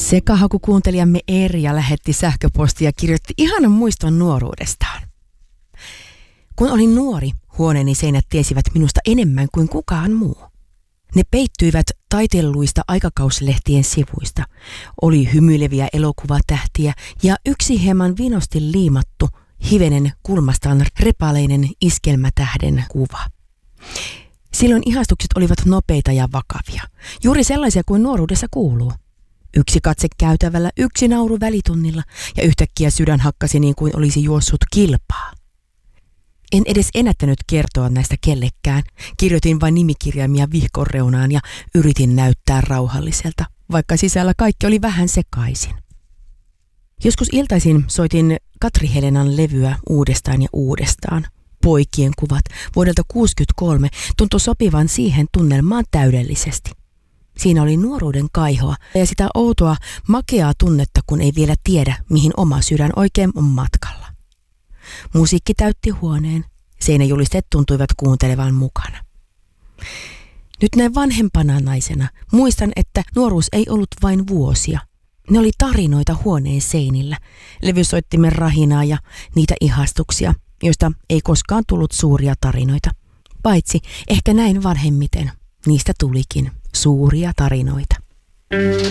Sekahakukuuntelijamme Erja lähetti sähköpostia ja kirjoitti ihanan muiston nuoruudestaan. Kun olin nuori, huoneeni seinät tiesivät minusta enemmän kuin kukaan muu. Ne peittyivät taitelluista aikakauslehtien sivuista. Oli hymyileviä elokuvatähtiä ja yksi hieman vinosti liimattu, hivenen kulmastaan repaleinen iskelmätähden kuva. Silloin ihastukset olivat nopeita ja vakavia, juuri sellaisia kuin nuoruudessa kuuluu. Yksi katse käytävällä, yksi nauru välitunnilla ja yhtäkkiä sydän hakkasi niin kuin olisi juossut kilpaa. En edes ennättänyt kertoa näistä kellekään. Kirjoitin vain nimikirjaimia vihkon reunaan ja yritin näyttää rauhalliselta, vaikka sisällä kaikki oli vähän sekaisin. Joskus iltaisin soitin Katri Helenan levyä uudestaan ja uudestaan. Poikien kuvat vuodelta 1963 tuntui sopivan siihen tunnelmaan täydellisesti. Siinä oli nuoruuden kaihoa ja sitä outoa, makeaa tunnetta, kun ei vielä tiedä, mihin oma sydän oikein on matkalla. Musiikki täytti huoneen. Seinäjulisteet tuntuivat kuuntelevan mukana. Nyt näin vanhempana naisena muistan, että nuoruus ei ollut vain vuosia. Ne oli tarinoita huoneen seinillä, levysoittimen rahinaa ja niitä ihastuksia, joista ei koskaan tullut suuria tarinoita. Paitsi ehkä näin vanhemmiten niistä tulikin suuria tarinoita.